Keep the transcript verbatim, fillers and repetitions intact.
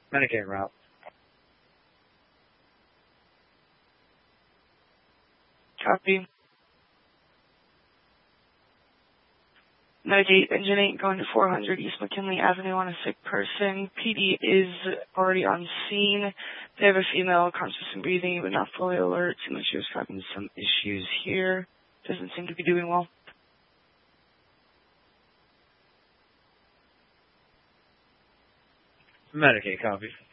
Medicaid route. Copy. Medicaid engine eight going to four hundred East McKinley Avenue on a sick person. P D is already on scene. They have a female conscious and breathing, but not fully alert. Seems like she was having some issues here. Doesn't seem to be doing well. Medicaid, copy.